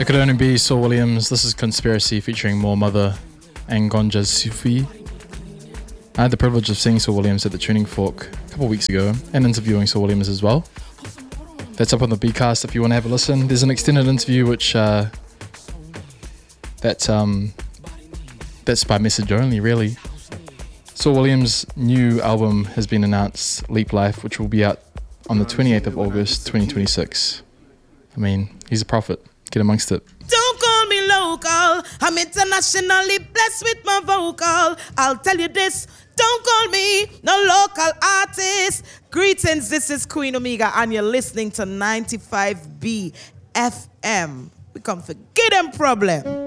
It could only be Saul Williams. This is Conspiracy featuring More Mother and Gonja Sufi. I had the privilege of seeing Saul Williams at the Tuning Fork a couple of weeks ago and interviewing Saul Williams as well. That's up on the Bcast if you want to have a listen. There's an extended interview which that's by message only, really. Saul Williams' new album has been announced, Leap Life, which will be out on the 28th of August 2026. I mean, he's a prophet. Get amongst it. Don't call me local. I'm internationally blessed with my vocal. I'll tell you this. Don't call me no local artist. Greetings, this is Queen Omega, and you're listening to 95B FM. We come for get them problem.